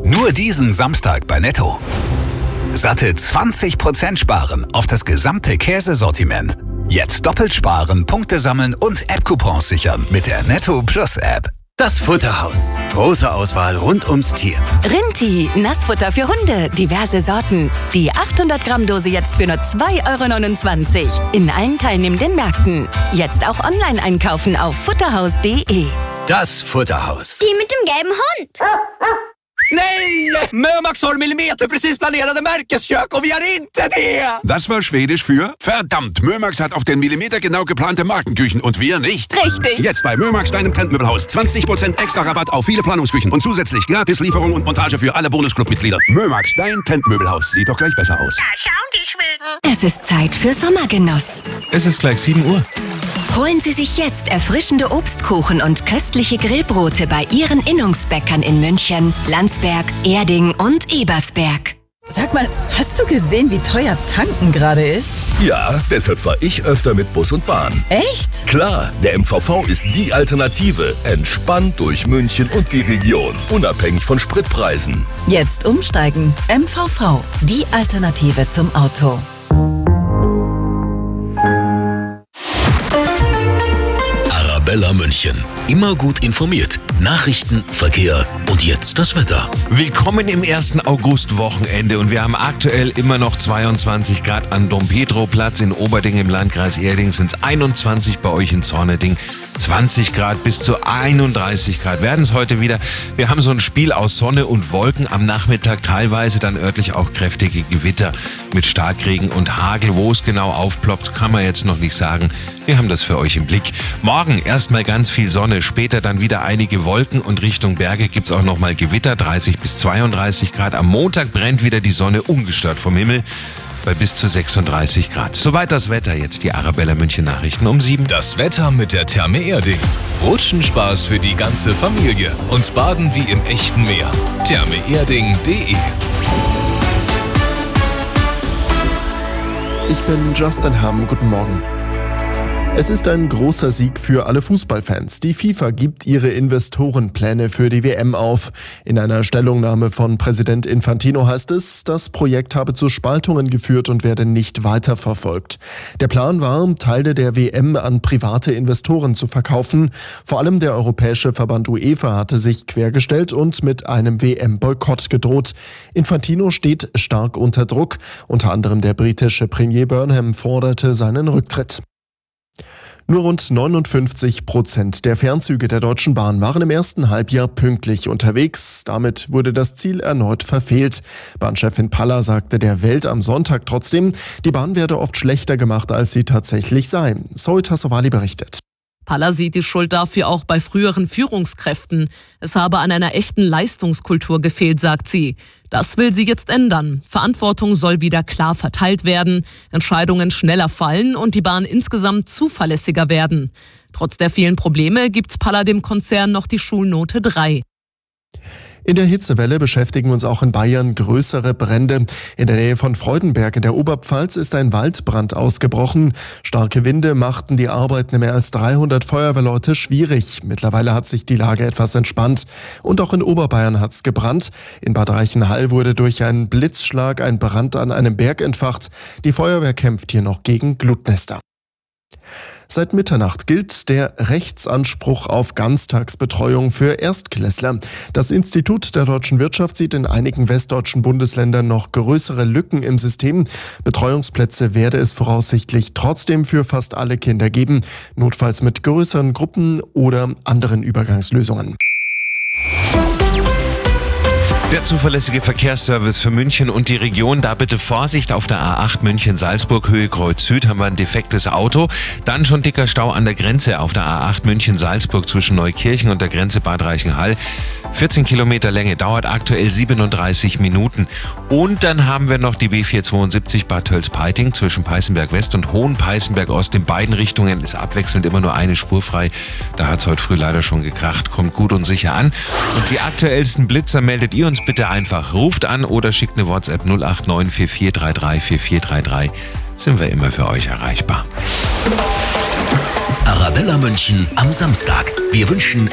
Nur diesen Samstag bei Netto. Satte 20% sparen auf das gesamte Käsesortiment. Jetzt doppelt sparen, Punkte sammeln und App-Coupons sichern mit der Netto Plus App. Das Futterhaus. Große Auswahl rund ums Tier. Rinti, Nassfutter für Hunde, diverse Sorten. Die 800 Gramm Dose jetzt für nur 2,29 € in allen teilnehmenden Märkten. Jetzt auch online einkaufen auf futterhaus.de. Das Futterhaus. Die mit dem gelben Hund. Nej! Mömax har millimeterprecis planerade märkeskök och vi har inte det! Das war Schwedisch für verdammt, Mömax hat auf den Millimeter genau geplante Markenküchen und wir nicht. Richtig. Jetzt bei Mömax, deinem Trendmöbelhaus. 20% extra Rabatt auf viele Planungsküchen und zusätzlich gratis Lieferung und Montage für alle Bonusclub-Mitglieder. Mömax, dein Trendmöbelhaus. Sieht doch gleich besser aus. Da schauen die Schweden. Es ist Zeit für Sommergenuss. Es ist gleich 7 Uhr. Holen Sie sich jetzt erfrischende Obstkuchen und köstliche Grillbrote bei Ihren Innungsbäckern in München, Landsberg, Erding und Ebersberg. Sag mal, hast du gesehen, wie teuer tanken gerade ist? Ja, deshalb fahre ich öfter mit Bus und Bahn. Echt? Klar, der MVV ist die Alternative. Entspannt durch München und die Region. Unabhängig von Spritpreisen. Jetzt umsteigen. MVV, die Alternative zum Auto. Arabella München. Immer gut informiert. Nachrichten, Verkehr und jetzt das Wetter. Willkommen im 1. August-Wochenende und wir haben aktuell immer noch 22 Grad an Dom-Pedro-Platz. In Oberding im Landkreis Erding sind es 21, bei euch in Zorneding 20 Grad bis zu 31 Grad werden es heute wieder. Wir haben so ein Spiel aus Sonne und Wolken. Am Nachmittag teilweise dann örtlich auch kräftige Gewitter mit Starkregen und Hagel. Wo es genau aufploppt, kann man jetzt noch nicht sagen. Wir haben das für euch im Blick. Morgen erstmal ganz viel Sonne, später dann wieder einige Wolken und Richtung Berge gibt es auch nochmal Gewitter, 30 bis 32 Grad. Am Montag brennt wieder die Sonne ungestört vom Himmel bei bis zu 36 Grad. Soweit das Wetter, jetzt die Arabella München Nachrichten um 7. Das Wetter mit der Therme Erding. Rutschenspaß für die ganze Familie und Baden wie im echten Meer. thermeerding.de. Ich bin Justin Hamm, guten Morgen. Es ist ein großer Sieg für alle Fußballfans. Die FIFA gibt ihre Investorenpläne für die WM auf. In einer Stellungnahme von Präsident Infantino heißt es, das Projekt habe zu Spaltungen geführt und werde nicht weiterverfolgt. Der Plan war, Teile der WM an private Investoren zu verkaufen. Vor allem der europäische Verband UEFA hatte sich quergestellt und mit einem WM-Boykott gedroht. Infantino steht stark unter Druck. Unter anderem der britische Premier Burnham forderte seinen Rücktritt. Nur rund 59% der Fernzüge der Deutschen Bahn waren im ersten Halbjahr pünktlich unterwegs. Damit wurde das Ziel erneut verfehlt. Bahnchefin Paller sagte der Welt am Sonntag trotzdem, die Bahn werde oft schlechter gemacht, als sie tatsächlich sei. Zoe Tassovali berichtet. Paller sieht die Schuld dafür auch bei früheren Führungskräften. Es habe an einer echten Leistungskultur gefehlt, sagt sie. Das will sie jetzt ändern. Verantwortung soll wieder klar verteilt werden, Entscheidungen schneller fallen und die Bahn insgesamt zuverlässiger werden. Trotz der vielen Probleme gibt Paller dem Konzern noch die Schulnote 3. In der Hitzewelle beschäftigen uns auch in Bayern größere Brände. In der Nähe von Freudenberg in der Oberpfalz ist ein Waldbrand ausgebrochen. Starke Winde machten die Arbeiten mehr als 300 Feuerwehrleute schwierig. Mittlerweile hat sich die Lage etwas entspannt. Und auch in Oberbayern hat's gebrannt. In Bad Reichenhall wurde durch einen Blitzschlag ein Brand an einem Berg entfacht. Die Feuerwehr kämpft hier noch gegen Glutnester. Seit Mitternacht gilt der Rechtsanspruch auf Ganztagsbetreuung für Erstklässler. Das Institut der deutschen Wirtschaft sieht in einigen westdeutschen Bundesländern noch größere Lücken im System. Betreuungsplätze werde es voraussichtlich trotzdem für fast alle Kinder geben, notfalls mit größeren Gruppen oder anderen Übergangslösungen. Der zuverlässige Verkehrsservice für München und die Region, da bitte Vorsicht auf der A8 München-Salzburg, Höhe Kreuz Süd haben wir ein defektes Auto. Dann schon dicker Stau an der Grenze auf der A8 München-Salzburg zwischen Neukirchen und der Grenze Bad Reichenhall. 14 Kilometer Länge, dauert aktuell 37 Minuten. Und dann haben wir noch die B472 Bad Tölz-Peiting zwischen Peißenberg West und Hohenpeißenberg Ost. In beiden Richtungen ist abwechselnd immer nur eine Spur frei. Da hat es heute früh leider schon gekracht. Kommt gut und sicher an. Und die aktuellsten Blitzer meldet ihr uns bitte einfach. Ruft an oder schickt eine WhatsApp 089 4433 4433. Sind wir immer für euch erreichbar. Arabella München am Samstag. Wir wünschen